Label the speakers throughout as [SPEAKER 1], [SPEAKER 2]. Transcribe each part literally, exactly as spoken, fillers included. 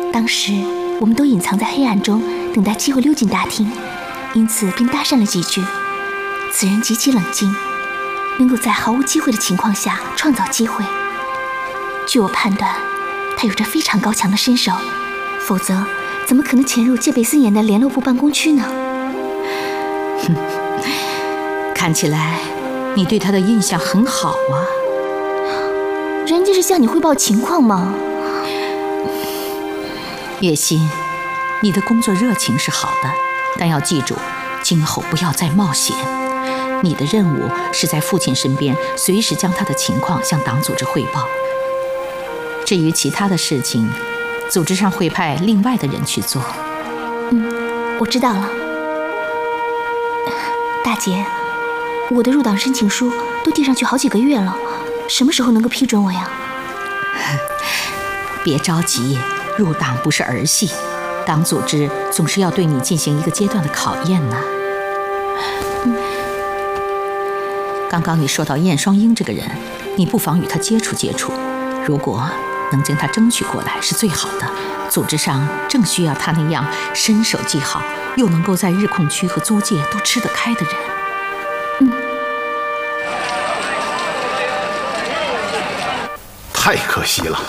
[SPEAKER 1] 当时我们都隐藏在黑暗中，等待机会溜进大厅，因此便搭讪了几句。此人极其冷静，能够在毫无机会的情况下创造机会。据我判断，他有着非常高强的身手，否则怎么可能潜入戒备森严的联络部办公区呢？
[SPEAKER 2] 哼，看起来你对他的印象很好啊。
[SPEAKER 1] 人家是向你汇报情况吗？
[SPEAKER 2] 叶欣，你的工作热情是好的，但要记住，今后不要再冒险。你的任务是在父亲身边，随时将他的情况向党组织汇报。至于其他的事情，组织上会派另外的人去做。
[SPEAKER 1] 嗯，我知道了。大姐，我的入党申请书都递上去好几个月了，什么时候能够批准我呀？
[SPEAKER 2] 别着急，入党不是儿戏，党组织总是要对你进行一个阶段的考验呢。
[SPEAKER 1] 嗯，
[SPEAKER 2] 刚刚你说到燕双英这个人，你不妨与他接触接触，如果能将他争取过来是最好的。组织上正需要他那样身手既好，又能够在日控区和租界都吃得开的人。
[SPEAKER 1] 嗯，
[SPEAKER 3] 太可惜了。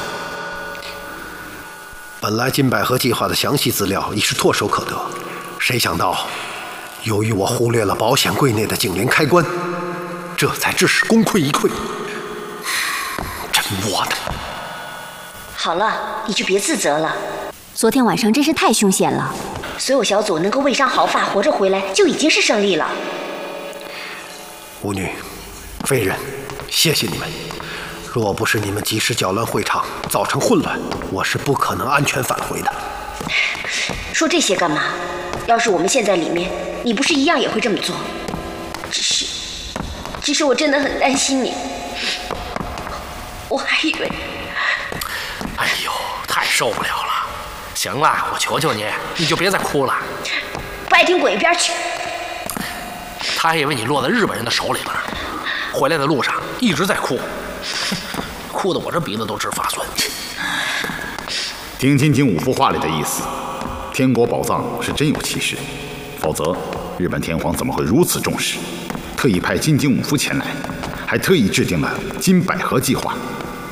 [SPEAKER 3] 本来金百合计划的详细资料已是唾手可得，谁想到由于我忽略了保险柜内的警铃开关，这才致使功亏一篑。真窝囊！
[SPEAKER 4] 好了，你就别自责了。
[SPEAKER 5] 昨天晚上真是太凶险了。
[SPEAKER 4] 所有小组能够未伤毫发活着回来，就已经是胜利了。
[SPEAKER 3] 巫女、飞人，谢谢你们。若不是你们及时搅乱会场，造成混乱，我是不可能安全返回的。
[SPEAKER 4] 说这些干嘛？要是我们现在里面，你不是一样也会这么做？只是，只是我真的很担心你。我还以为……
[SPEAKER 6] 哎呦，太受不了了！行了，我求求你，你就别再哭了。
[SPEAKER 4] 不爱听滚一边去！
[SPEAKER 6] 他还以为你落在日本人的手里了，回来的路上一直在哭。哭得我这鼻子都直发酸。
[SPEAKER 7] 听金井武夫话里的意思，天国宝藏是真有其事，否则日本天皇怎么会如此重视，特意派金井武夫前来，还特意制定了金百合计划。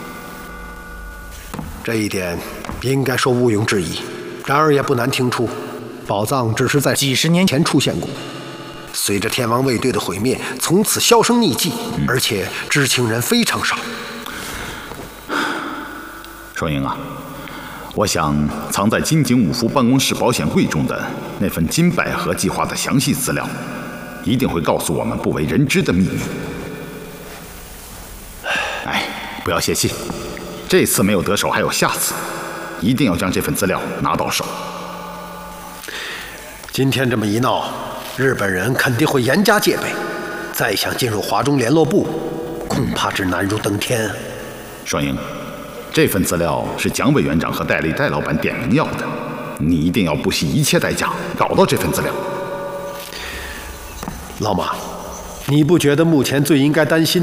[SPEAKER 3] 这一点应该说毋庸置疑，然而也不难听出，宝藏只是在几十年前出现过，随着天王卫队的毁灭，从此销声匿迹，嗯、而且知情人非常少。
[SPEAKER 7] 双英啊，我想藏在金井武夫办公室保险柜中的那份金百合计划的详细资料，一定会告诉我们不为人知的秘密。哎，不要泄气，这次没有得手还有下次，一定要将这份资料拿到手。
[SPEAKER 3] 今天这么一闹，日本人肯定会严加戒备，再想进入华中联络部，恐怕只难如登天。
[SPEAKER 7] 双英，这份资料是蒋委员长和戴笠戴老板点名要的，你一定要不惜一切代价搞到这份资料。
[SPEAKER 3] 老马，你不觉得目前最应该担心